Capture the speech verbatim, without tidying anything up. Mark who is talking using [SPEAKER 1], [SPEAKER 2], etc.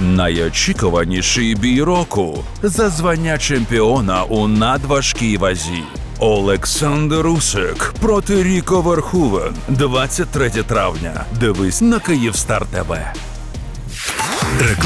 [SPEAKER 1] Найочікуваніший бій року за звання чемпіона у надважкій вазі. Олександр Усик проти Ріко Верховен. двадцять третє травня. Дивись на Київстар ТВ.